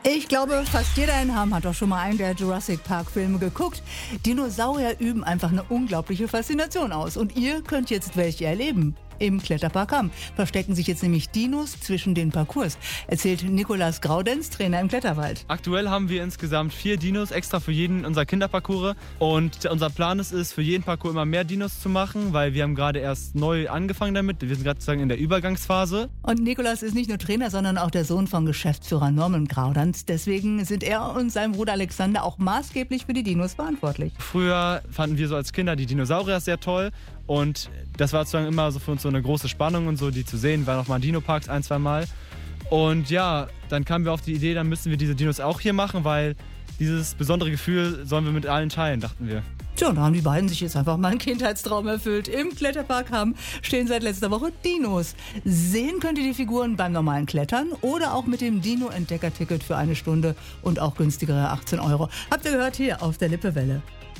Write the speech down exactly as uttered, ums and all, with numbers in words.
Ich glaube, fast jeder in Hamm hat doch schon mal einen der Jurassic Park Filme geguckt. Dinosaurier üben einfach eine unglaubliche Faszination aus. Und ihr könnt jetzt welche erleben. Im Kletterpark Hamm verstecken sich jetzt nämlich Dinos zwischen den Parcours, erzählt Nikolaus Graudenz, Trainer im Kletterwald. Aktuell haben wir insgesamt vier Dinos extra für jeden unserer Kinderparcours. Und unser Plan ist es, für jeden Parcours immer mehr Dinos zu machen, weil wir haben gerade erst neu angefangen damit. Wir sind gerade sozusagen in der Übergangsphase. Und Nikolaus ist nicht nur Trainer, sondern auch der Sohn von Geschäftsführer Norman Graudenz. Deswegen sind er und sein Bruder Alexander auch maßgeblich für die Dinos verantwortlich. Früher fanden wir so als Kinder die Dinosaurier sehr toll. Und das war sozusagen immer so für uns so eine große Spannung und so, die zu sehen. Wir waren auch mal in Dino-Parks ein, zwei Mal. Und ja, dann kamen wir auf die Idee, dann müssen wir diese Dinos auch hier machen, weil dieses besondere Gefühl sollen wir mit allen teilen, dachten wir. Tja, und da haben die beiden sich jetzt einfach mal einen Kindheitstraum erfüllt. Im Kletterpark Hamm stehen seit letzter Woche Dinos. Sehen könnt ihr die Figuren beim normalen Klettern oder auch mit dem Dino-Entdecker-Ticket für eine Stunde und auch günstigere achtzehn Euro. Habt ihr gehört hier auf der Lippewelle.